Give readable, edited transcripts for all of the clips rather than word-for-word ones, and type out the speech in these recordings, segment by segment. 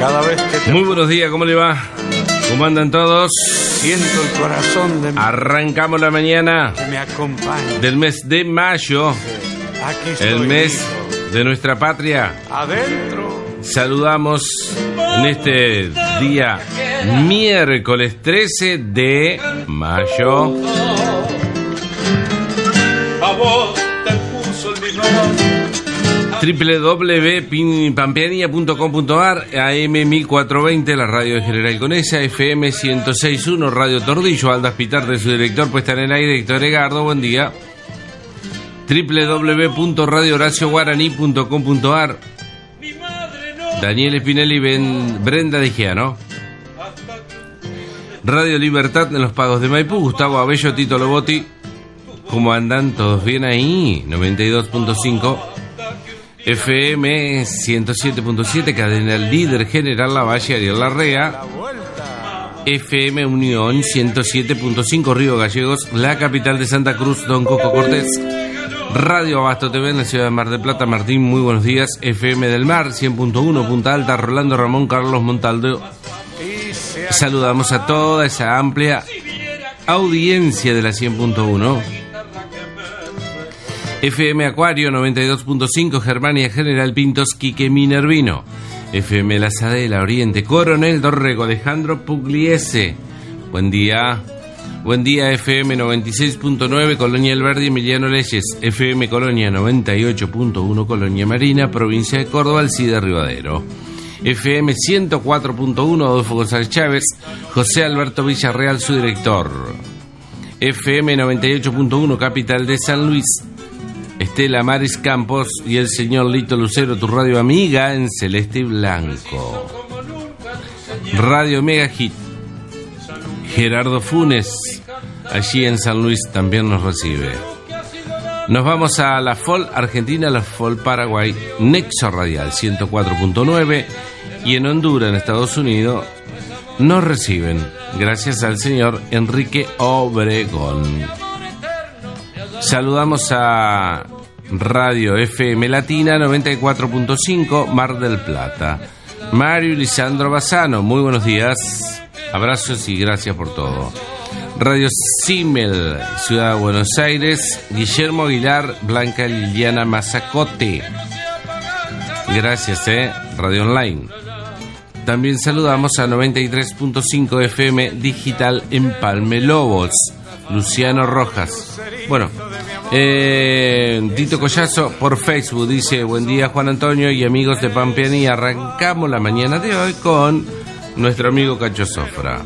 Cada vez que te... Muy buenos días, ¿cómo le va? ¿Cómo andan todos? Siento el corazón de mi... Arrancamos la mañana que me acompaña. del mes de mayo, Aquí estoy, el mes hijo. de nuestra patria. Adentro. Saludamos en este día miércoles 13 de mayo. A vos te puso el www.pampeanía.com.ar, AM 1420, la radio de General Conesa, FM 106.1, Radio Tordillo. Aldas Pitar, de su director, puesta en el aire, Héctor Egardo, buen día. www.radiohoracioguaraní.com.ar, Daniel Spinelli, Brenda Digiano. Radio Libertad en los Pagos de Maipú, Gustavo Abello, Tito Lobotti. ¿Cómo andan? ¿Todos bien ahí? 92.5 FM 107.7, cadena líder General Lavalle, Ariel Larrea. FM Unión 107.5, Río Gallegos, la capital de Santa Cruz, Don Coco Cortés. Radio Abasto TV en la ciudad de Mar del Plata, Martín, muy buenos días. FM del Mar 100.1, Punta Alta, Rolando Ramón, Carlos Montaldo. Saludamos a toda esa amplia audiencia de la 100.1. FM Acuario 92.5, Germania, General Pintos, Quique Minervino. FM La Sadela, Oriente, Coronel Dorrego, Alejandro Pugliese. Buen día. Buen día. FM 96.9, Colonia El Verde, Emiliano Leyes. FM Colonia 98.1, Colonia Marina, provincia de Córdoba, Alcide Rivadero. FM 104.1, Adolfo González Chávez, José Alberto Villarreal, su director. FM 98.1, capital de San Luis, Estela Maris Campos y el señor Lito Lucero, tu radio amiga en celeste y blanco. Radio Mega Hit, Gerardo Funes, allí en San Luis, también nos recibe. Nos vamos a la FOL Argentina, la FOL Paraguay, Nexo Radial 104.9, y en Honduras, en Estados Unidos, nos reciben gracias al señor Enrique Obregón. Saludamos a Radio FM Latina 94.5, Mar del Plata. Mario Lisandro Bassano, muy buenos días. Abrazos y gracias por todo. Radio Simmel, Ciudad de Buenos Aires, Guillermo Aguilar, Blanca Liliana Mazacote. Gracias, Radio Online. También saludamos a 93.5 FM Digital en Palme Lobos, Luciano Rojas. Bueno, Tito Collazo por Facebook dice: buen día, Juan Antonio y amigos de Pampeanía. Arrancamos la mañana de hoy con nuestro amigo Cacho Sofra.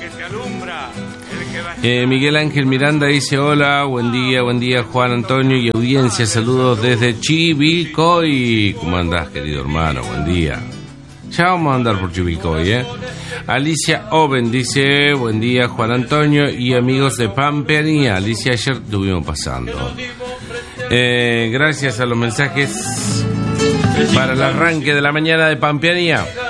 Miguel Ángel Miranda dice: hola, buen día Juan Antonio y audiencia, saludos desde Chivilcoy. ¿Cómo andás, querido hermano? Buen día. Ya vamos a andar por Chivilcoy, Alicia Oven dice: buen día, Juan Antonio y amigos de Pampeanía. Alicia, ayer estuvimos pasando. Gracias a los mensajes para el arranque de la mañana de Pampeanía.